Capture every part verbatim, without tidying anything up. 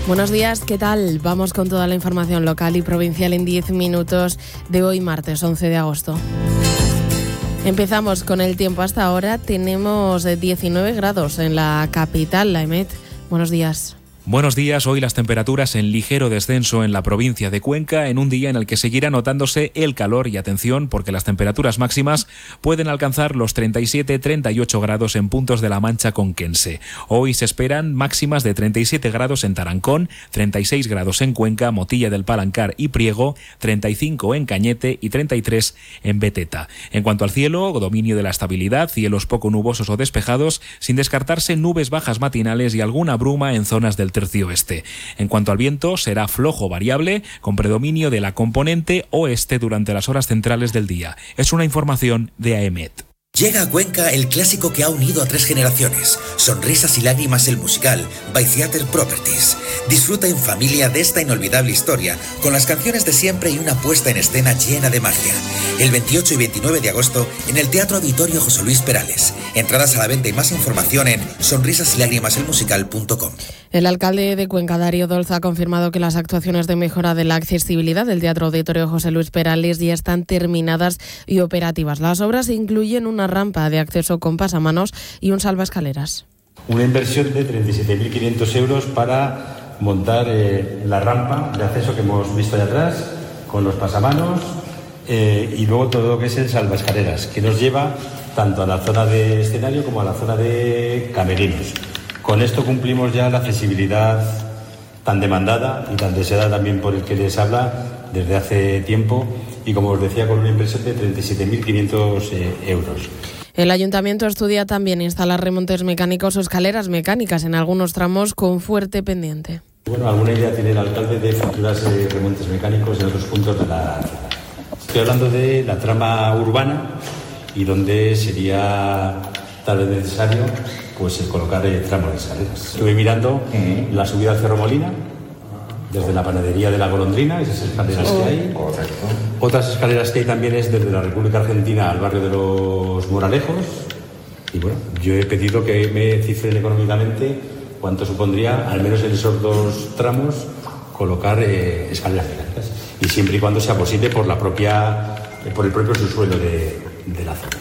Buenos días, ¿qué tal? Vamos con toda la información local y provincial en diez minutos de hoy, martes once de agosto. Empezamos con el tiempo. Hasta ahora tenemos diecinueve grados en la capital, la EMET. Buenos días. Buenos días. Hoy las temperaturas en ligero descenso en la provincia de Cuenca, en un día en el que seguirá notándose el calor y atención porque las temperaturas máximas pueden alcanzar los treinta y siete treinta y ocho grados en puntos de la Mancha conquense. Hoy se esperan máximas de treinta y siete grados en Tarancón, treinta y seis grados en Cuenca, Motilla del Palancar y Priego, treinta y cinco en Cañete y treinta y tres en Beteta. En cuanto al cielo, dominio de la estabilidad, cielos poco nubosos o despejados, sin descartarse nubes bajas matinales y alguna bruma en zonas del tercio oeste. En cuanto al viento, será flojo variable, con predominio de la componente oeste durante las horas centrales del día. Es una información de AEMET. Llega a Cuenca el clásico que ha unido a tres generaciones. Sonrisas y lágrimas, el musical by Theater Properties. Disfruta en familia de esta inolvidable historia, con las canciones de siempre y una puesta en escena llena de magia. El veintiocho y veintinueve de agosto en el Teatro Auditorio José Luis Perales. Entradas a la venta y más información en sonrisas y lágrimas el musical punto com. El alcalde de Cuenca, Darío Dolza, ha confirmado que las actuaciones de mejora de la accesibilidad del Teatro Auditorio José Luis Perales ya están terminadas y operativas. Las obras incluyen una rampa de acceso con pasamanos y un salvaescaleras. Una inversión de treinta y siete mil quinientos euros para montar eh, la rampa de acceso que hemos visto allá atrás, con los pasamanos eh, y luego todo lo que es el salvaescaleras, que nos lleva tanto a la zona de escenario como a la zona de camerinos. Con esto cumplimos ya la accesibilidad tan demandada y tan deseada también por el que les habla desde hace tiempo y, como os decía, con una inversión de treinta y siete mil quinientos eh, euros. El Ayuntamiento estudia también instalar remontes mecánicos o escaleras mecánicas en algunos tramos con fuerte pendiente. Bueno, alguna idea tiene el alcalde de futuras eh, remontes mecánicos en otros puntos de la... Estoy hablando de la trama urbana y donde sería tal vez necesario pues el colocar eh, tramos de escaleras. Estuve mirando uh-huh. la subida al Cerro Molina, desde la panadería de la Golondrina, esas escaleras oh, que hay. Correcto. Otras escaleras que hay también es desde la República Argentina al barrio de los Moralejos. Y bueno, yo he pedido que me cifren económicamente cuánto supondría, al menos en esos dos tramos, colocar eh, escaleras mecánicas. Y siempre y cuando sea posible por la propia, eh, por el propio subsuelo de, de la zona.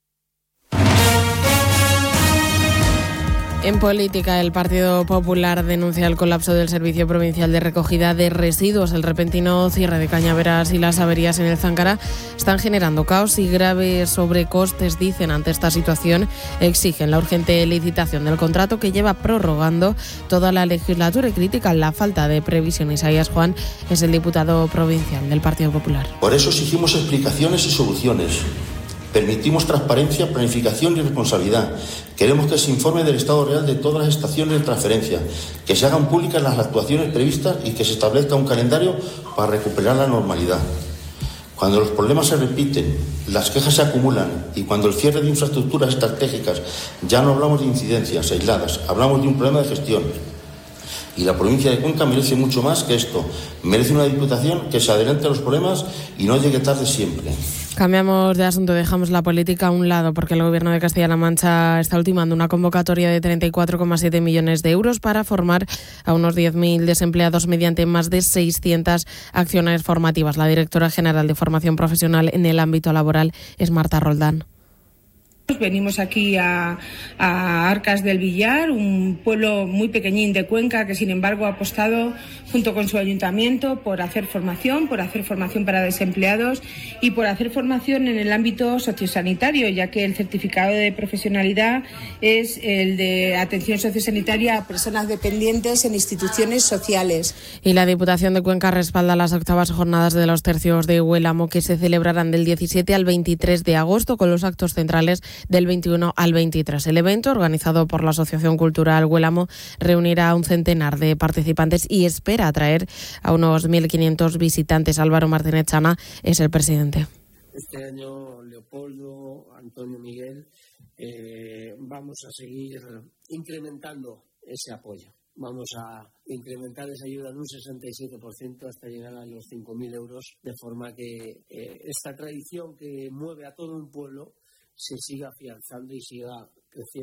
En política, el Partido Popular denuncia el colapso del Servicio Provincial de Recogida de Residuos. El repentino cierre de Cañaveras y las averías en el Záncara están generando caos y graves sobrecostes, dicen. Ante esta situación, exigen la urgente licitación del contrato que lleva prorrogando toda la legislatura y critican la falta de previsión. Isaías Juan es el diputado provincial del Partido Popular. Por eso exigimos explicaciones y soluciones. Permitimos transparencia, planificación y responsabilidad. Queremos que se informe del estado real de todas las estaciones de transferencia, que se hagan públicas las actuaciones previstas y que se establezca un calendario para recuperar la normalidad. Cuando los problemas se repiten, las quejas se acumulan y cuando el cierre de infraestructuras estratégicas ya no hablamos de incidencias aisladas, hablamos de un problema de gestión. Y la provincia de Cuenca merece mucho más que esto. Merece una diputación que se adelante a los problemas y no llegue tarde siempre. Cambiamos de asunto, dejamos la política a un lado porque el Gobierno de Castilla-La Mancha está ultimando una convocatoria de treinta y cuatro coma siete millones de euros para formar a unos diez mil desempleados mediante más de seiscientas acciones formativas. La directora general de Formación Profesional en el ámbito laboral es Marta Roldán. Venimos aquí a, a Arcas del Villar, un pueblo muy pequeñín de Cuenca que sin embargo ha apostado junto con su ayuntamiento por hacer formación, por hacer formación para desempleados y por hacer formación en el ámbito sociosanitario, ya que el certificado de profesionalidad es el de atención sociosanitaria a personas dependientes en instituciones sociales. Y la Diputación de Cuenca respalda las octavas jornadas de los tercios de Huélamo que se celebrarán del diecisiete al veintitrés de agosto con los actos centrales del veintiuno al veintitrés. El evento, organizado por la Asociación Cultural Huélamo, reunirá a un centenar de participantes y espera atraer a unos mil quinientos visitantes. Álvaro Martínez Chana es el presidente. Este año, Leopoldo, Antonio, Miguel, eh, vamos a seguir incrementando ese apoyo. Vamos a incrementar esa ayuda en un sesenta y siete por ciento hasta llegar a los cinco mil euros, de forma que eh, esta tradición que mueve a todo un pueblo se siga afianzando y siga creciendo.